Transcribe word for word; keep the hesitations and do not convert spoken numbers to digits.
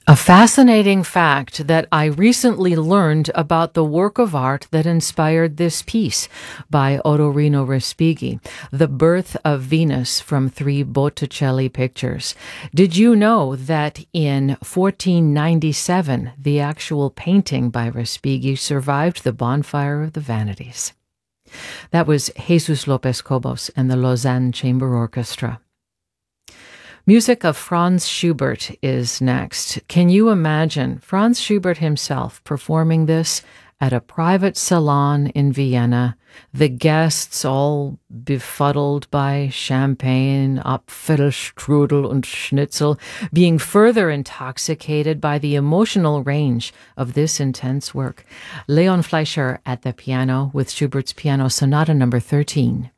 A fascinating fact that I recently learned about the work of art that inspired this piece by Ottorino Respighi, The Birth of Venus from Three Botticelli Pictures. Did you know that in fourteen ninety-seven, the actual painting by Respighi survived the bonfire of the vanities? That was Jesus López Cobos and the Lausanne Chamber Orchestra. Music of Franz Schubert is next. Can you imagine Franz Schubert himself performing this at a private salon in Vienna, the guests all befuddled by champagne, Apfelstrudel und Schnitzel, being further intoxicated by the emotional range of this intense work? Leon Fleischer at the piano with Schubert's Piano Sonata number thirteen.